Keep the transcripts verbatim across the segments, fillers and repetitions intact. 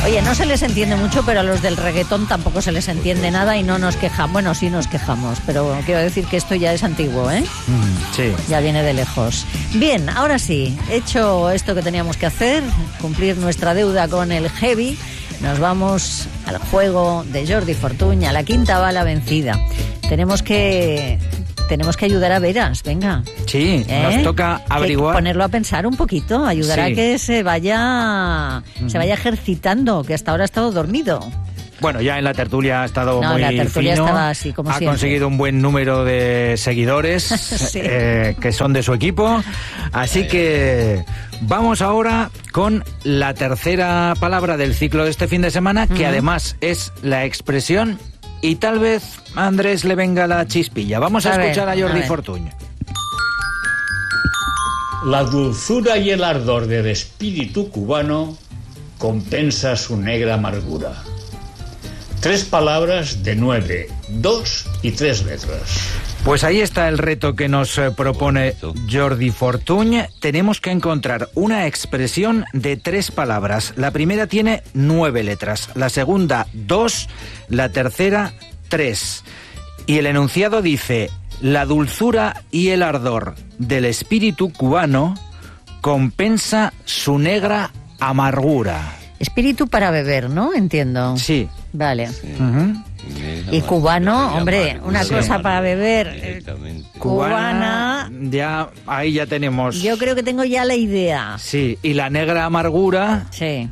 Oye, no se les entiende mucho, pero a los del reggaetón tampoco se les entiende nada y no nos quejamos. Bueno, sí nos quejamos, pero quiero decir que esto ya es antiguo, ¿eh? Mm, sí. Ya viene de lejos. Bien, ahora sí, hecho esto que teníamos que hacer, cumplir nuestra deuda con el heavy, nos vamos al juego de Jordi Fortuny, a la quinta bala vencida. Tenemos que... Tenemos que ayudar a Veras, venga. Sí, ¿Eh? Nos toca averiguar. Que ponerlo a pensar un poquito, ayudar sí. a que se vaya, mm. se vaya ejercitando, que hasta ahora ha estado dormido. Bueno, ya en la tertulia ha estado no, muy la tertulia fino, estaba así, como ha siempre. conseguido un buen número de seguidores sí. eh, que son de su equipo, así que vamos ahora con la tercera palabra del ciclo de este fin de semana, que uh-huh. además es la expresión y tal vez a Andrés le venga la chispilla. Vamos a, a escuchar ver, a Jordi a Fortuny. La dulzura y el ardor del espíritu cubano compensa su negra amargura. Tres palabras de nueve, dos y tres letras. Pues ahí está el reto que nos propone Jordi Fortuny. Tenemos que encontrar una expresión de tres palabras. La primera tiene nueve letras, la segunda dos, la tercera tres. Y el enunciado dice: la dulzura y el ardor del espíritu cubano compensa su negra amargura. Espíritu para beber, ¿no? Entiendo. Sí. Vale. Sí. Uh-huh. Y cubano, hombre, una sí. cosa para beber. Cubana, ya, ahí ya tenemos. Yo creo que tengo ya la idea. Sí, y la negra amargura. Sí.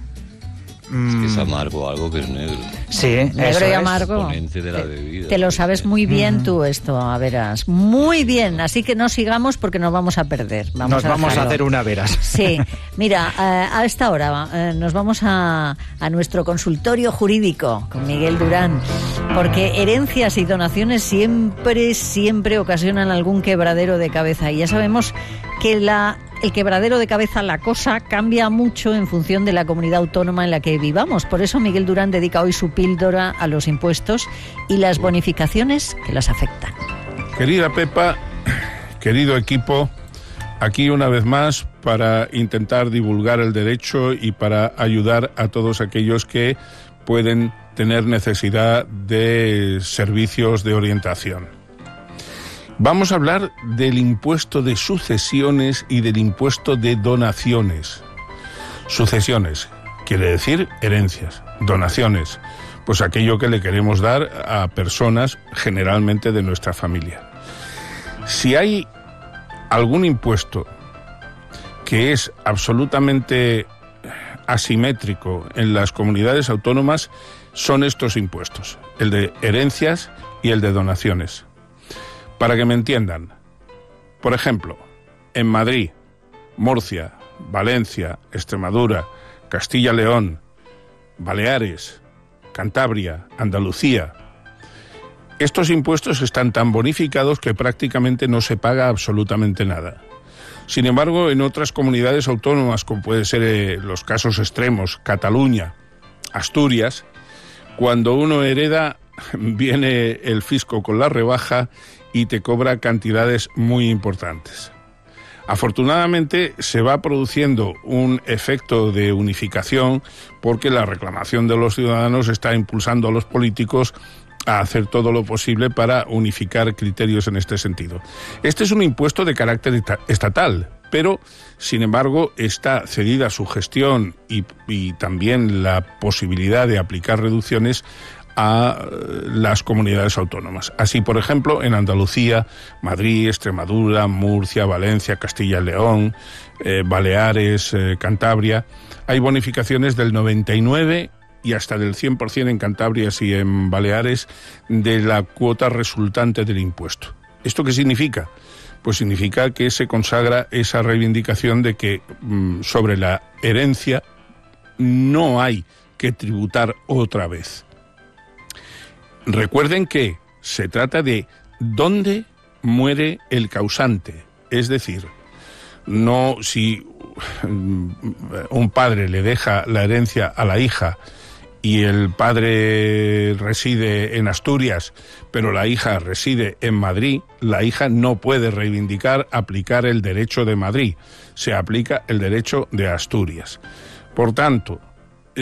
Es que es amargo, algo que es negro. Sí, negro y amargo. Exponente de la bebida. Te lo sabes muy bien mm. tú esto, a Veras. Muy bien, así que no sigamos porque nos vamos a perder. Vamos nos a vamos dejarlo. a hacer una Veras. Sí, mira, eh, a esta hora eh, nos vamos a, a nuestro consultorio jurídico con Miguel Durán, porque herencias y donaciones siempre, siempre ocasionan algún quebradero de cabeza. Y ya sabemos que la... El quebradero de cabeza, la cosa, cambia mucho en función de la comunidad autónoma en la que vivamos. Por eso Miguel Durán dedica hoy su píldora a los impuestos y las bonificaciones que las afectan. Querida Pepa, querido equipo, aquí una vez más para intentar divulgar el derecho y para ayudar a todos aquellos que pueden tener necesidad de servicios de orientación. Vamos a hablar del impuesto de sucesiones y del impuesto de donaciones. Sucesiones quiere decir herencias, donaciones, pues aquello que le queremos dar a personas generalmente de nuestra familia. Si hay algún impuesto que es absolutamente asimétrico en las comunidades autónomas, son estos impuestos, el de herencias y el de donaciones. Para que me entiendan, por ejemplo, en Madrid, Murcia, Valencia, Extremadura, Castilla-León, Baleares, Cantabria, Andalucía, estos impuestos están tan bonificados que prácticamente no se paga absolutamente nada. Sin embargo, en otras comunidades autónomas, como pueden ser eh, los casos extremos, Cataluña, Asturias, cuando uno hereda, viene el fisco con la rebaja y te cobra cantidades muy importantes. Afortunadamente se va produciendo un efecto de unificación porque la reclamación de los ciudadanos está impulsando a los políticos a hacer todo lo posible para unificar criterios en este sentido. Este es un impuesto de carácter estatal, pero, sin embargo, está cedida su gestión y, y también la posibilidad de aplicar reducciones a las comunidades autónomas. Así, por ejemplo, en Andalucía, Madrid, Extremadura, Murcia, Valencia, Castilla y León, eh, Baleares, eh, Cantabria, hay bonificaciones del noventa y nueve por ciento y hasta del cien por ciento en Cantabria y en Baleares de la cuota resultante del impuesto. ¿Esto qué significa? Pues significa que se consagra esa reivindicación de que mmm, sobre la herencia no hay que tributar otra vez. Recuerden que se trata de dónde muere el causante, es decir, no si un padre le deja la herencia a la hija y el padre reside en Asturias, pero la hija reside en Madrid, la hija no puede reivindicar aplicar el derecho de Madrid, se aplica el derecho de Asturias. Por tanto, eh,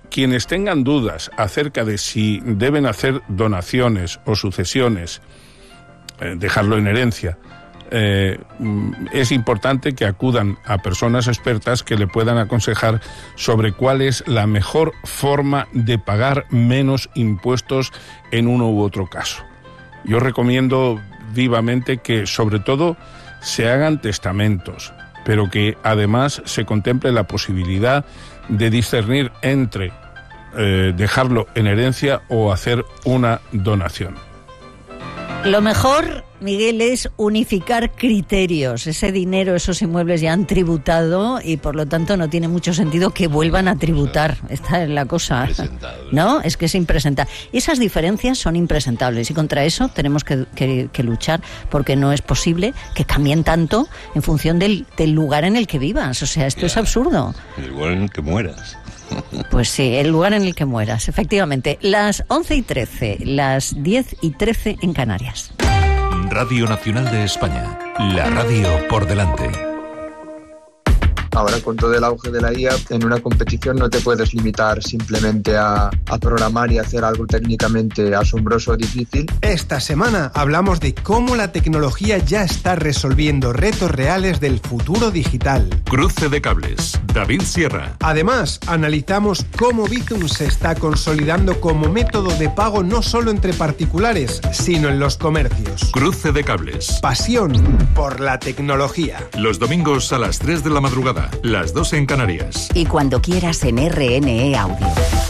quienes tengan dudas acerca de si deben hacer donaciones o sucesiones, eh, dejarlo en herencia, Eh, es importante que acudan a personas expertas que le puedan aconsejar sobre cuál es la mejor forma de pagar menos impuestos en uno u otro caso. Yo recomiendo vivamente que, sobre todo, se hagan testamentos, pero que además se contemple la posibilidad de discernir entre eh, dejarlo en herencia o hacer una donación. Lo mejor, Miguel, es unificar criterios. Ese dinero, esos inmuebles ya han tributado y por lo tanto no tiene mucho sentido que vuelvan a tributar. Esta es la cosa. ¿No? Es que es impresentable. Esas diferencias son impresentables y contra eso tenemos que, que, que luchar, porque no es posible que cambien tanto en función del, del lugar en el que vivas. O sea, esto ya, es absurdo. El lugar en el que mueras. Pues sí, el lugar en el que mueras, efectivamente. Las once y trece, las diez y trece en Canarias. Radio Nacional de España, la radio por delante. Ahora, con todo el auge de la I A, en una competición no te puedes limitar simplemente a, a programar y hacer algo técnicamente asombroso o difícil. Esta semana hablamos de cómo la tecnología ya está resolviendo retos reales del futuro digital. Cruce de cables, David Sierra. Además, analizamos cómo Bizum se está consolidando como método de pago no solo entre particulares, sino en los comercios. Cruce de cables. Pasión por la tecnología. Los domingos a las tres de la madrugada. Las dos en Canarias. Y cuando quieras en R N E Audio.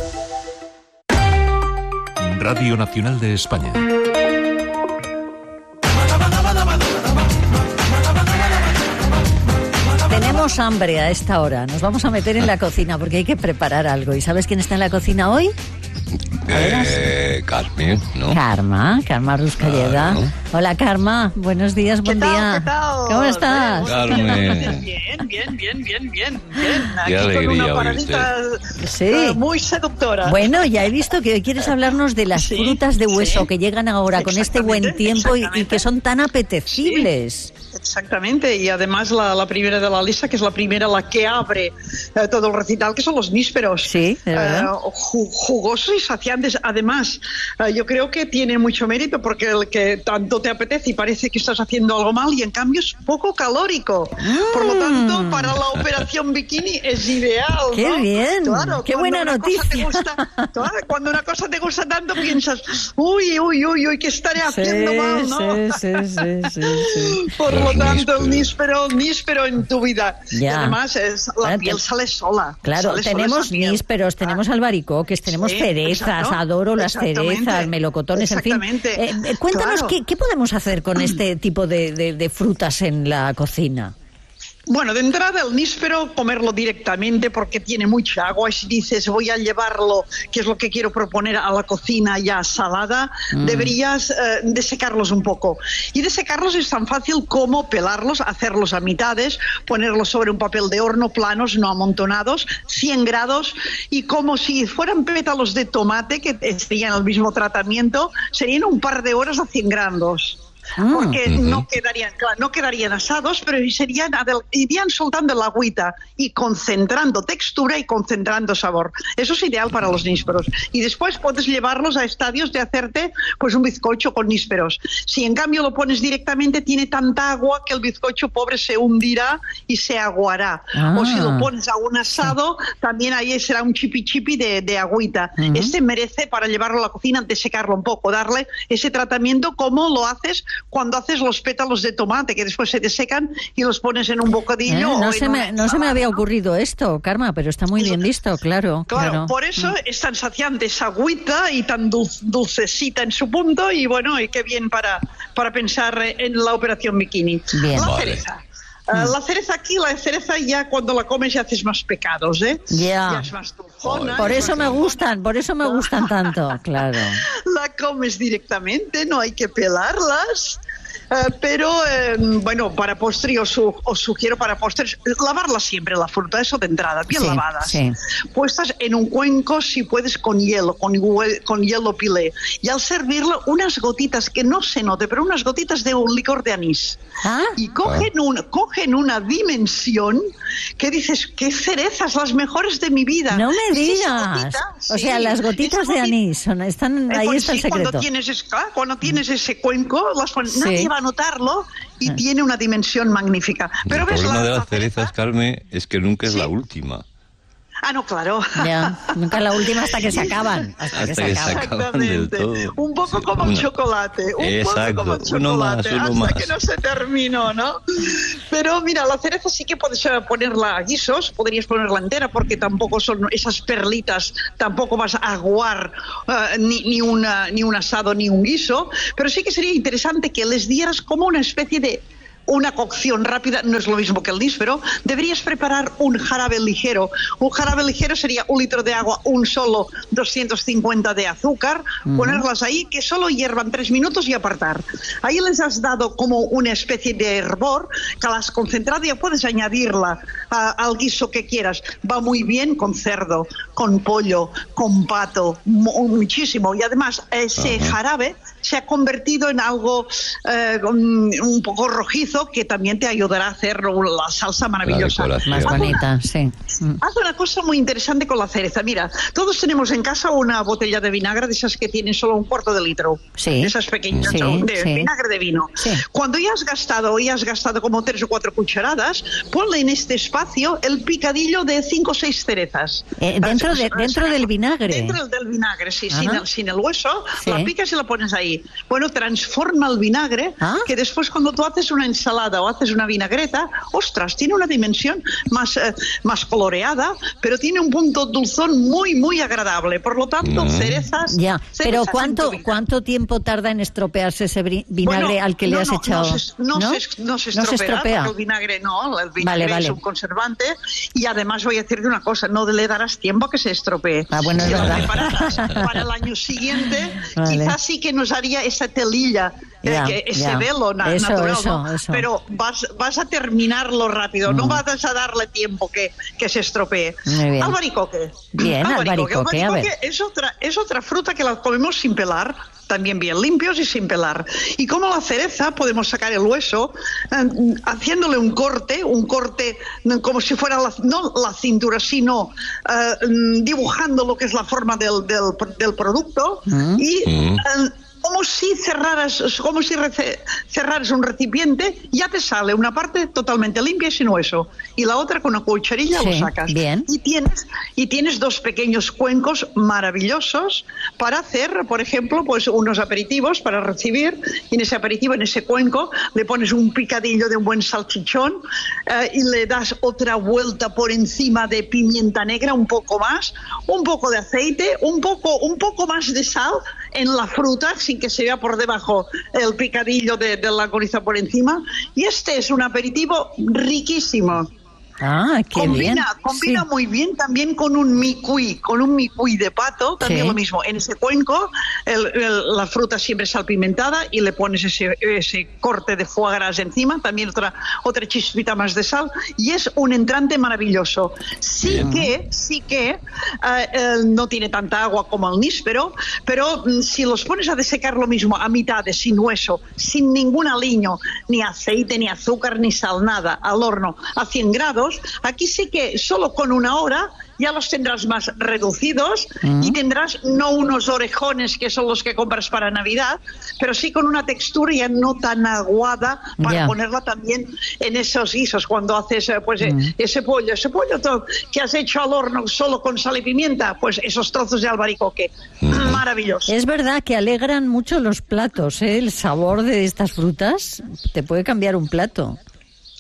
Radio Nacional de España. Tenemos hambre a esta hora. Nos vamos a meter en la cocina porque hay que preparar algo. ¿Y sabes quién está en la cocina hoy? Eh, Carmen, ¿no? Karma, Karma Ruscalleda. Claro. Hola, Karma. Buenos días, buen ¿Qué tal, día. ¿Qué tal? ¿Cómo estás? Carmen. Bien, bien, bien, bien, bien, bien. Aquí Qué con alegría una paradita Sí. uh, muy seductora. Bueno, ya he visto que hoy quieres hablarnos de las Sí, frutas de hueso sí. que llegan ahora con este buen Exactamente, tiempo y, y exactamente. que son tan apetecibles. Exactamente, y además la, la primera de la lista, que es la primera, la que abre eh, todo el recital, que son los nísperos. Sí, de verdad. Eh, ju- jugosos y saciantes. Además, eh, yo creo que tiene mucho mérito porque el que tanto te apetece y parece que estás haciendo algo mal y en cambio es poco calórico. Mm. Por lo tanto, para la operación bikini es ideal, ¿no? ¡Qué bien! Claro, ¡Qué cuando buena una cosa te noticia! gusta- claro, cuando una cosa te gusta tanto piensas, uy, uy, uy, uy, ¿qué estaré haciendo Sí, mal, no? sí, sí, sí, sí, sí. Por Los lo tanto, el nísperos. níspero, níspero en tu vida. Ya. Y además, es, la Claro, piel te- sale sola. Claro, sale sola tenemos esa piel. nísperos, tenemos Ah, albaricoques, tenemos Sí, cerezas, exacto. adoro las Exactamente. cerezas, melocotones, en fin. Exactamente. Eh, eh, cuéntanos, Claro. ¿qué, qué podemos hacer con este tipo de, de- de frutas en la cocina? Bueno, de entrada el níspero, comerlo directamente porque tiene mucha agua. Y si dices voy a llevarlo, que es lo que quiero proponer, a la cocina ya salada, Mm. deberías eh, desecarlos un poco. Y desecarlos es tan fácil como pelarlos, hacerlos a mitades, ponerlos sobre un papel de horno planos, no amontonados, cien grados, y como si fueran pétalos de tomate que estarían el mismo tratamiento, serían un par de horas a cien grados. Porque Ujú. no quedarían, claro, no quedarían asados, pero serían, adel- irían soltando el agüita y concentrando textura y concentrando sabor. Eso es ideal para los nísperos. Y después puedes llevarlos a estadios de hacerte pues un bizcocho con nísperos. Si en cambio lo pones directamente, tiene tanta agua que el bizcocho pobre se hundirá y se aguará. Ah. O si lo pones a un asado, también ahí será un chipi chipi de, de agüita. Ujú. Este merece, para llevarlo a la cocina, desecarlo un poco, darle ese tratamiento como lo haces cuando haces los pétalos de tomate, que después se te secan y los pones en un Eh, bocadillo. o no, en se una me, no se me ensalada, había ¿no? ocurrido esto, Karma, pero está muy bien visto, claro. Claro, claro. por eso es tan saciante esa agüita y tan dul- dulcecita en su punto, y bueno, y qué bien para, para pensar en la operación bikini. Bien. La Vale. cereza. Ah, la cereza aquí, la cereza ya cuando la comes ya haces más pecados, ¿eh? Ya. Ya es más dulzona. Por es eso más me dulzona. gustan, por eso me gustan tanto, claro. La comes directamente, no hay que pelarlas. Uh, pero, eh, bueno, para postre os, su, os sugiero para postres lavarla siempre la fruta, eso de entrada, bien sí, lavadas. Sí. Puestas en un cuenco, si puedes, con hielo, con, con hielo pilé. Y al servirlo, unas gotitas, que no se note, pero unas gotitas de un licor de anís. ¿Ah? Y cogen, Ah. un, cogen una dimensión que dices, qué cerezas, las mejores de mi vida. No me Y digas. esa gotita, O sea, sí, las gotitas esa de gotita- anís, son, están, Eh, ahí pues está el sí, secreto. Cuando tienes, es- claro, cuando tienes ese cuenco, las pon- Sí. nadie va a notarlo y tiene una dimensión magnífica. Pero el ves problema la, de la las cerezas, Carmen, es que nunca es Sí. la última. Ah, no, claro. Ya, nunca la última hasta que se acaban. Hasta, Hasta que que se se acaban. acaban del Exactamente. todo. Un poco como el Una- chocolate. Un Exacto. poco como el Uno más, chocolate. uno hasta más. que no se terminó, ¿no? Pero mira, la cereza sí que puedes eh, ponerla a guisos, podrías ponerla entera porque tampoco son esas perlitas, tampoco vas a aguar eh, ni, ni, una, ni un asado ni un guiso, pero sí que sería interesante que les dieras como una especie de una cocción rápida, no es lo mismo que el níspero. Deberías preparar un jarabe ligero. Un jarabe ligero sería un litro de agua, un solo doscientos cincuenta de azúcar, Ujú. ponerlas ahí, que solo hiervan tres minutos y apartar. Ahí les has dado como una especie de hervor, que la has concentrado y ya puedes añadirla a- al guiso que quieras. Va muy bien con cerdo, con pollo, con pato, mu- muchísimo. Y además ese Ajá. jarabe se ha convertido en algo eh, un, un poco rojizo que también te ayudará a hacer la salsa maravillosa. decoración. Más Haz una- bonita, sí. Mm. Haz una cosa muy interesante con la cereza. Mira, todos tenemos en casa una botella de vinagre de esas que tienen solo un cuarto de litro. Sí. Esas pequeñas, Sí, ¿no? de sí. vinagre de vino. Sí. Cuando ya has gastado, ya has gastado como tres o cuatro cucharadas, ponle en este espacio el picadillo de cinco o seis cerezas. Eh, dentro, de, Las- dentro del vinagre. Dentro del vinagre, sí, sin Ajá. el, sin el hueso, Sí. la picas y la pones ahí. Bueno, transforma el vinagre, Ah. que después cuando tú haces una ensalada o haces una vinagreta, ostras, tiene una dimensión más, eh, más coloreada, pero tiene un punto dulzón muy, muy agradable. Por lo tanto, Mm. cerezas... Ya, cerezas pero en tu ¿cuánto, vinagre. ¿cuánto tiempo tarda en estropearse ese bri- vinagre Bueno, al que le no, has no, echado? No se, no se- no se No se estropea, estropea. porque el vinagre no, el vinagre Vale, vale. es un conservante y además voy a decirte una cosa, no le darás tiempo a que se estropee. Ah, bueno, es Si lo verdad. preparas para el año siguiente, Vale. quizás sí que nos haría esa telilla, eh, Ya, que- ese ya. velo na- Eso, natural, eso, ¿no? eso. Pero vas, vas a terminarlo rápido, no Mm. vas a darle tiempo que, que se estropee. Muy bien. Albaricoque. Bien, albaricoque, a ver. Albaricoque es otra, es otra fruta que la comemos sin pelar, también bien limpios y sin pelar. Y como la cereza, podemos sacar el hueso eh, haciéndole un corte, un corte mm, como si fuera la, no la cintura, sino eh, mm, dibujando lo que es la forma del, del, del producto Mm. y Mm. eh, como si cerraras, como si rece- cerraras un recipiente, ya te sale una parte totalmente limpia y sin hueso, y la otra con una cucharilla Sí, lo sacas. bien. Y tienes, y tienes dos pequeños cuencos maravillosos para hacer, por ejemplo, pues unos aperitivos para recibir, y en ese aperitivo, en ese cuenco, le pones un picadillo de un buen salchichón eh, y le das otra vuelta por encima de pimienta negra, un poco más, un poco de aceite, un poco, un poco más de sal en la fruta, sin que se vea por debajo el picadillo de, de la coriza por encima. Y este es un aperitivo riquísimo. Ah, qué combina bien. combina Sí. muy bien también con un micuí, con un micuí de pato, también Sí. lo mismo. En ese cuenco, el- el- la fruta siempre salpimentada y le pones ese, ese corte de foie gras encima, también otra, otra chispita más de sal, y es un entrante maravilloso. Sí Bien. que, sí que eh, eh, no tiene tanta agua como el níspero, pero mm, si los pones a desecar lo mismo a mitades, sin hueso, sin ningún aliño, ni aceite, ni azúcar, ni sal, nada, al horno a cien grados, aquí sí que solo con una hora ya los tendrás más reducidos Mm. y tendrás no unos orejones que son los que compras para Navidad, pero sí con una textura ya no tan aguada para Ya. ponerla también en esos guisos cuando haces eh, pues eh, Mm. ese pollo, ese pollo to- que has hecho al horno solo con sal y pimienta, pues esos trozos de albaricoque, maravilloso. Es verdad que alegran mucho los platos, ¿eh? El sabor de estas frutas te puede cambiar un plato.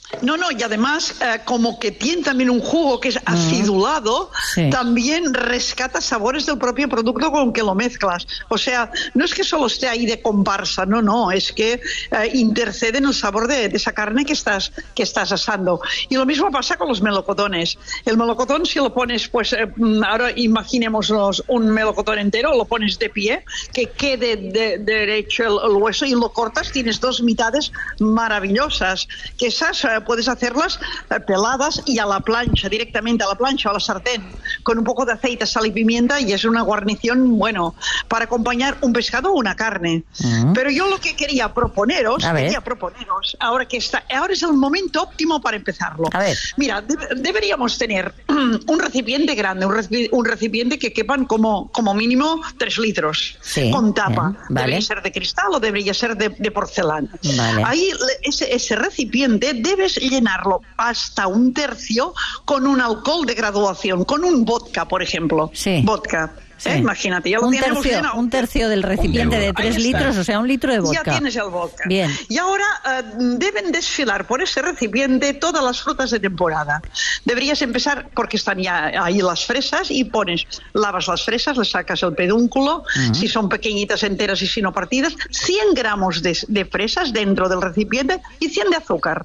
No, no, y además, eh, como que tiene también un jugo que es acidulado, sí. también rescata sabores del propio producto con que lo mezclas. O sea, no es que solo esté ahí de comparsa, no, no, es que eh, intercede en el sabor de, de esa carne que estás, que estás asando. Y lo mismo pasa con los melocotones. El melocotón, si lo pones, pues eh, ahora imaginémonos un melocotón entero, lo pones de pie, que quede de, de derecho el, el hueso y lo cortas, tienes dos mitades maravillosas, que esas eh, puedes hacerlas eh, peladas y a la plancha, directamente a la plancha o a la sartén, con un poco de aceite, sal y pimienta, y es una guarnición, bueno, para acompañar un pescado o una carne. Uh-huh. Pero yo lo que quería proponeros, quería proponeros, ahora que está, ahora es el momento óptimo para empezarlo. A ver. Mira, de, deberíamos tener un recipiente grande, un, recipiente, un recipiente que quepan como, como mínimo tres litros, sí, con tapa. Bien, vale. Debería ser de cristal o debería ser de, de porcelana. Vale. Ahí ese, ese recipiente debes llenarlo hasta un tercio con un alcohol de graduación, con un vodka, por ejemplo. Sí. Vodka. Sí. ¿Eh? Imagínate, ya lo un tenemos tercio, llenado. Un tercio del recipiente de tres litros, o sea, un litro de vodka. Ya tienes el vodka. Bien. Y ahora uh, deben desfilar por ese recipiente todas las frutas de temporada. Deberías empezar, porque están ya ahí las fresas, y pones, lavas las fresas, le sacas el pedúnculo, uh-huh. si son pequeñitas enteras y si no partidas, cien gramos de, de fresas dentro del recipiente y cien de azúcar.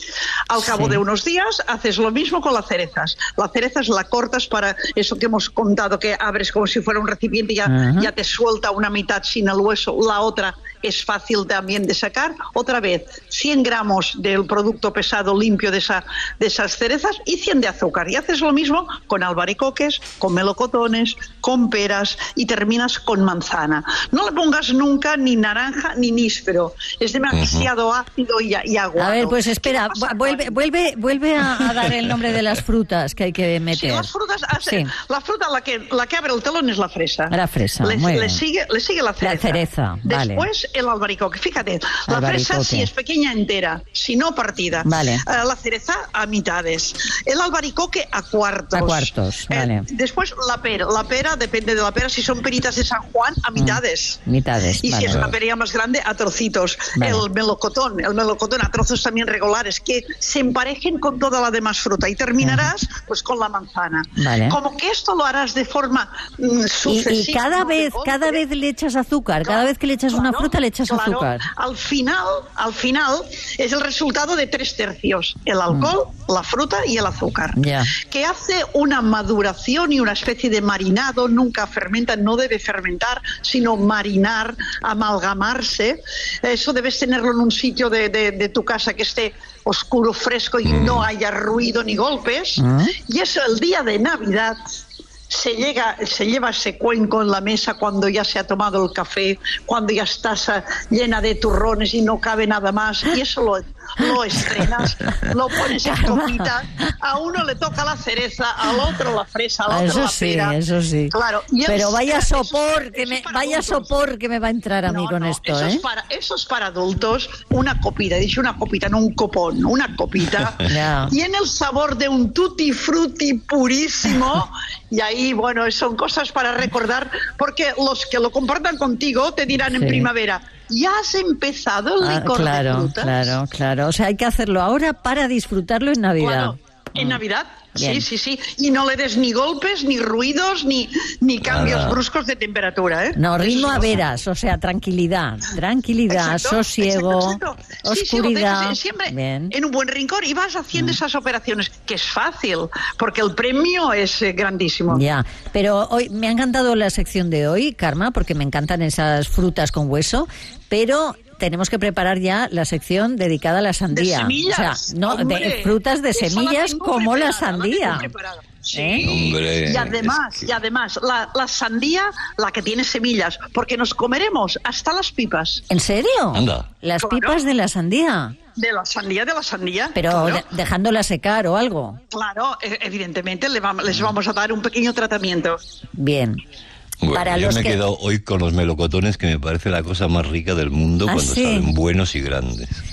Al cabo sí. de unos días haces lo mismo con las cerezas. Las cerezas la cortas para eso que hemos contado, que abres como si fuera un recipiente y ya, uh-huh. ya te suelta una mitad sin el hueso, la otra es fácil también de sacar. Otra vez, cien gramos del producto pesado limpio de, esa, de esas cerezas y cien de azúcar. Y haces lo mismo con albaricoques, con melocotones, con peras y terminas con manzana. No le pongas nunca ni naranja ni níspero. Es demasiado uh-huh. ácido y, y aguado. A ver, pues espera, vuelve, vuelve, vuelve a, a dar el nombre de las frutas que hay que meter. Sí, las frutas, hace, sí. la fruta la que, la que abre el telón es la fresa. La fresa, le, muy le bien. Sigue, le sigue la cereza. La cereza, vale. Después el albaricoque. Fíjate, la albaricoque. Fresa si es pequeña entera, si no partida. Vale. Uh, la cereza a mitades. El albaricoque a cuartos. A cuartos, vale. Eh, después la pera. La pera, depende de la pera, si son peritas de San Juan, a mitades. Mm, mitades, Y vale. si es una perilla más grande, a trocitos. Vale. El melocotón, el melocotón a trozos también regulares, que se emparejen con toda la demás fruta. Y terminarás uh-huh. pues con la manzana. Vale. Como que esto lo harás de forma mm, sucesiva. Y, y cada vez, cada vez le echas azúcar. Cada vez que le echas claro, una fruta le echas claro. azúcar. Al final, al final es el resultado de tres tercios: el alcohol, mm. la fruta y el azúcar, yeah. que hace una maduración y una especie de marinado. Nunca fermenta, no debe fermentar, sino marinar, amalgamarse. Eso debes tenerlo en un sitio de, de, de tu casa que esté oscuro, fresco y mm. no haya ruido ni golpes. Mm. Y es el día de Navidad. Se, llega, se lleva ese cuenco en la mesa cuando ya se ha tomado el café, cuando ya estás uh, llena de turrones y no cabe nada más, y eso lo, lo estrenas, lo pones en copita. A uno le toca la cereza, al otro la fresa, al otro eso la sí, pera. Eso sí, claro. Pero vaya eso, sopor, eso, que me, eso vaya sopor que me va a entrar a mí no, con no, esto, eso ¿eh? Es para, eso es para adultos, una copita, he dicho una copita, no un copón, una copita. Yeah. Tiene el sabor de un tutti frutti purísimo. Y ahí, bueno, son cosas para recordar, porque los que lo compartan contigo te dirán sí. en primavera, ¿ya has empezado el licor ah, claro, de frutas? Claro, claro. O sea, hay que hacerlo ahora para disfrutarlo en Navidad. Bueno, en Navidad, Bien. sí, sí, sí. Y no le des ni golpes, ni ruidos, ni, ni cambios Nada. bruscos de temperatura, ¿eh? No, ritmo Eso a veras, o sea, tranquilidad, tranquilidad, exacto, sosiego, exacto, exacto. oscuridad. Sí, sí, siempre Bien. en un buen rincón y vas haciendo mm. esas operaciones, que es fácil, porque el premio es eh, grandísimo. Ya, pero hoy me ha encantado la sección de hoy, Karma, porque me encantan esas frutas con hueso, pero tenemos que preparar ya la sección dedicada a la sandía. De semillas, o sea, no, hombre, de frutas de semillas como la sandía. Sí, ¿Eh? Hombre, y además, es que... y además la, la sandía, la que tiene semillas, porque nos comeremos hasta las pipas. ¿En serio? Anda. Las Claro. pipas de la sandía. De la sandía, de la sandía. Pero claro. de, dejándola secar o algo. Claro, evidentemente le vamos, les vamos a dar un pequeño tratamiento. Bien. Bueno, Para yo los me he que... quedado hoy con los melocotones, que me parece la cosa más rica del mundo ¿Ah, cuando sí? salen buenos y grandes.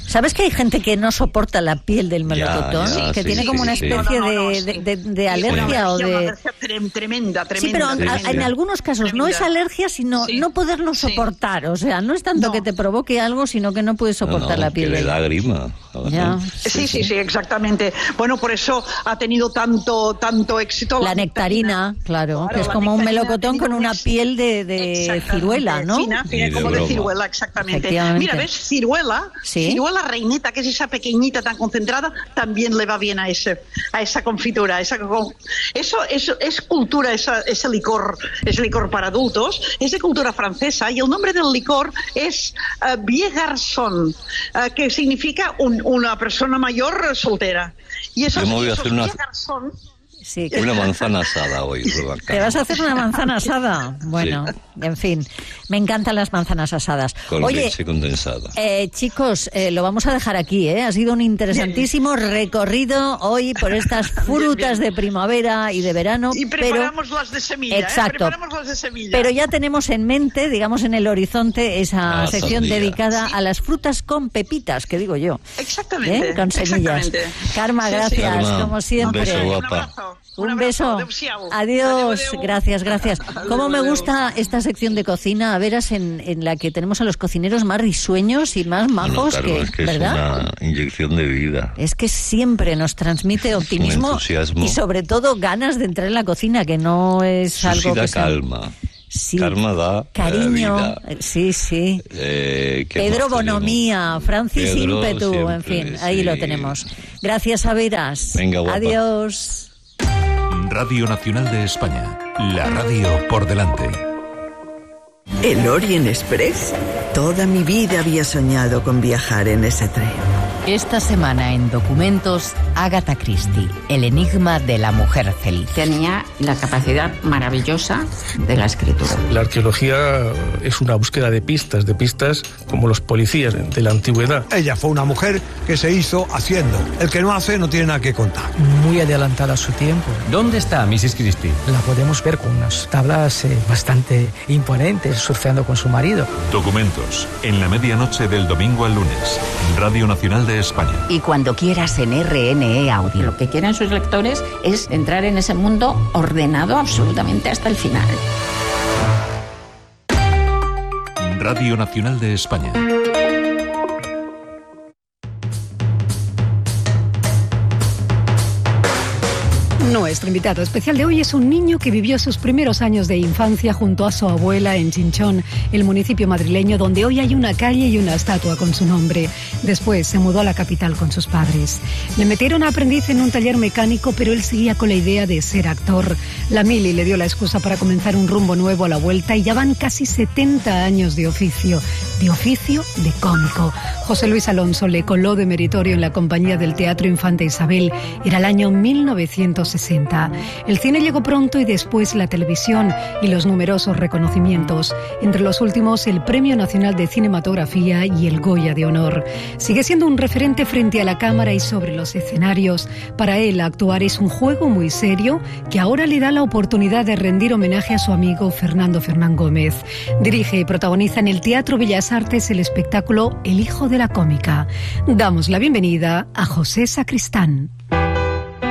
¿Sabes que hay gente que no soporta la piel del melocotón? Ya, ya, que sí, tiene como sí, una sí. especie No, no, no, de, sí. de, de, de Sí, alergia una o alergia, de... una alergia trem- tremenda, tremenda. Sí, pero tremenda. a- en algunos casos no es alergia, sino Sí. no poderlo Sí. soportar. O sea, no es tanto No. que te provoque algo, sino que no puedes No, soportar no, la piel. que le del- da grima. Ya. Sí, sí, sí, exactamente. Bueno, por eso ha tenido tanto tanto éxito La nectarina, claro, Claro, que es la como un nectarina melocotón ha tenido con un una éxito. piel de, de Exactamente, ciruela, ¿no? Fina, fina, Ni de como de broma. ciruela, exactamente. Efectivamente. Mira, ¿ves? Ciruela, Sí. ciruela reineta, que es esa pequeñita tan concentrada, también le va bien a ese, a esa confitura. A esa, con- eso, eso es cultura, esa, ese licor, ese licor para adultos, es de cultura francesa, y el nombre del licor es uh, Vieux Garçon, uh, que significa un- una persona mayor soltera. Y esos, Yo me voy a esos hacer una- Vieux Garçon, Sí. Una manzana asada hoy, Rebeca. ¿Te vas a hacer una manzana asada? Bueno, en fin, me encantan las manzanas asadas. Con Oye, leche condensada. eh, chicos, eh, lo vamos a dejar aquí, ¿eh? Ha sido un interesantísimo recorrido hoy por estas frutas de primavera y de verano. y pero preparamos las de semilla, Exacto. ¿eh? Preparamos las de semilla. Pero ya tenemos en mente, digamos en el horizonte, esa Ah, sección sandía. dedicada a las frutas con pepitas, que digo yo. Exactamente. ¿Eh? Con semillas. Exactamente. Karma, Sí, sí. gracias, Karma, como siempre. un beso, Un guapa. abrazo. Un abrazo. beso. Adeu-siau. Adiós. Adeu, adeu. Gracias, gracias. Cómo me gusta esta sección de cocina, a veras, en, en la que tenemos a los cocineros más risueños y más Bueno, majos claro, que, es que ¿verdad? es una inyección de vida. Es que siempre nos transmite optimismo entusiasmo. y sobre todo ganas de entrar en la cocina, que no es Susi algo da que sea- calma. Sí. Karma da eh, Cariño, vida. sí, sí. Eh, ¿qué Pedro más tenemos? Bonomía, Francis Pedro Ímpetu, en siempre, fin, ahí sí. lo tenemos. Gracias, Averas. Venga, guapa. Adiós. Radio Nacional de España. La radio por delante. ¿El Orient Express? Toda mi vida había soñado con viajar en ese tren. Esta semana en Documentos, Agatha Christie, el enigma de la mujer feliz. Tenía la capacidad maravillosa de la escritura. La arqueología es una búsqueda de pistas, de pistas como los policías de la antigüedad. Ella fue una mujer que se hizo haciendo. El que no hace no tiene nada que contar. Muy adelantada a su tiempo. ¿Dónde está missus Christie? La podemos ver con unas tablas eh, bastante imponentes, surfeando con su marido. Documentos, en la medianoche del domingo al lunes. Radio Nacional de España. Y cuando quieras en R N E Audio. Lo que quieren sus lectores es entrar en ese mundo ordenado absolutamente hasta el final. Radio Nacional de España. Nuestro invitado especial de hoy es un niño que vivió sus primeros años de infancia junto a su abuela en Chinchón, el municipio madrileño donde hoy hay una calle y una estatua con su nombre. Después se mudó a la capital con sus padres. Le metieron a aprendiz en un taller mecánico, pero él seguía con la idea de ser actor. La Mili le dio la excusa para comenzar un rumbo nuevo a la vuelta y ya van casi setenta años de oficio, de oficio de cómico. José Luis Alonso le coló de meritorio en la compañía del Teatro Infanta Isabel. Era el año mil novecientos sesenta. El cine llegó pronto y después la televisión y los numerosos reconocimientos. Entre los últimos, el Premio Nacional de Cinematografía y el Goya de Honor. Sigue siendo un referente frente a la cámara y sobre los escenarios. Para él, actuar es un juego muy serio que ahora le da la oportunidad de rendir homenaje a su amigo Fernando Fernán Gómez. Dirige y protagoniza en el Teatro Bellas Artes el espectáculo El Hijo de la Cómica. Damos la bienvenida a José Sacristán.